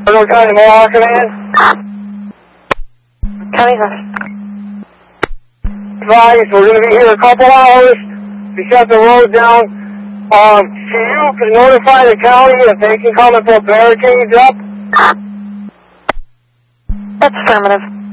Federal County Mohawk Command. County Hush. Advise, we're going to be here a couple hours. We shut the road down. Can you notify the county if they can come and put barricades up? That's affirmative.